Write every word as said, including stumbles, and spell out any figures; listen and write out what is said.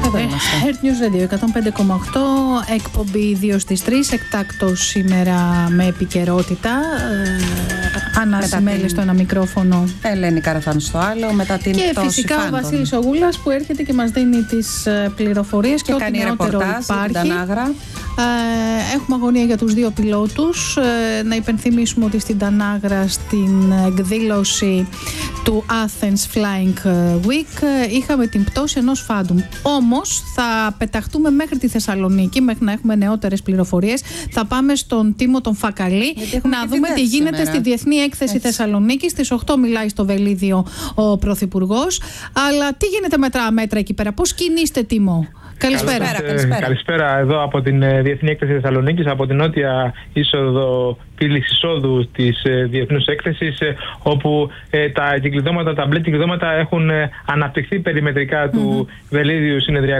Εδώ είμαστε. Earth News Radio εκατόν πέντε κόμμα οκτώ, εκπομπή δύο στις τρεις, εκτάκτος σήμερα με επικαιρότητα. Ε, Άννα Σιμέλη την... στο ένα μικρόφωνο. Ελένη Καραθάνου στο άλλο, μετά την και πτώση φυσικά φάντων. Ο Βασίλης Ογούλας που έρχεται και μας δίνει τις πληροφορίες και, και ό,τι νεότερο υπάρχει. Την Τανάγρα. Ε, έχουμε αγωνία για τους δύο πιλότους. Ε, να υπενθυμίσουμε ότι στην Τανάγρα, στην εκδήλωση του Athens Flying Week, είχαμε την πτώση ενός φάντουμ. Όμως θα πεταχτούμε μέχρι τη Θεσσαλονίκη, μέχρι να έχουμε νεότερες πληροφορίες. Θα πάμε στον Τίμο τον Φακαλή να δούμε τι γίνεται σήμερα στη Διεθνή Έκθεση Έτσι. Θεσσαλονίκη. Στις οκτώ μιλάει στο Βελίδιο ο Πρωθυπουργός. Αλλά τι γίνεται με τα μέτρα εκεί πέρα, πώς κινείστε, Τίμο? Καλησπέρα. Καλησπέρα. Καλησπέρα. Καλησπέρα εδώ από την Διεθνή Έκθεση Θεσσαλονίκης, από την νότια είσοδο πύλης εισόδου της Διεθνούς Έκθεσης, όπου ε, τα κυκλειδώματα, τα μπλε κυκλειδώματα έχουν ε, αναπτυχθεί περιμετρικά mm-hmm. του Βελίδιου συνεδριακού